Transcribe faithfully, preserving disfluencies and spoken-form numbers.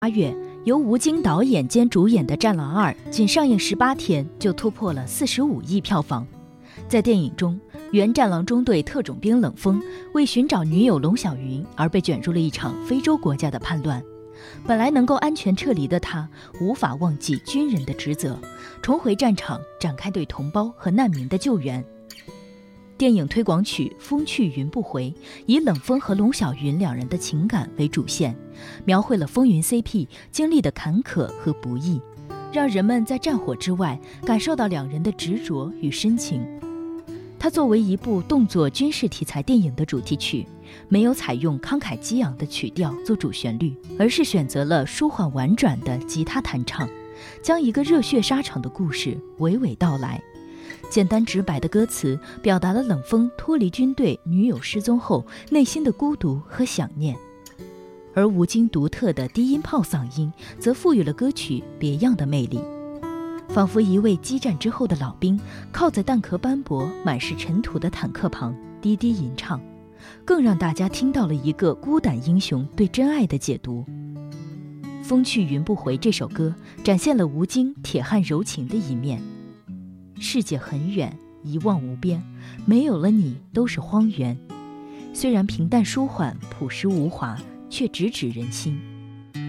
八月，由吴京导演兼主演的《战狼二》仅上映十八天就突破了四十五亿票房。在电影中，原战狼中队特种兵冷锋为寻找女友龙小云而被卷入了一场非洲国家的叛乱。本来能够安全撤离的他，无法忘记军人的职责，重回战场，展开对同胞和难民的救援。电影推广曲《风去云不回》以冷锋和龙小云两人的情感为主线，描绘了风云 C P 经历的坎坷和不易，让人们在战火之外感受到两人的执着与深情。它作为一部动作军事题材电影的主题曲，没有采用慷慨激昂的曲调做主旋律，而是选择了舒缓婉转的吉他弹唱，将一个热血沙场的故事娓娓道来。简单直白的歌词表达了冷锋脱离军队、女友失踪后内心的孤独和想念，而吴京独特的低音炮嗓音则赋予了歌曲别样的魅力，仿佛一位激战之后的老兵靠在弹壳斑驳、满是尘土的坦克旁低低吟唱，更让大家听到了一个孤胆英雄对真爱的解读。《风去云不回》这首歌展现了吴京铁汉柔情的一面。世界很远，一望无边，没有了你都是荒原。虽然平淡舒缓、朴实无华，却直指人心。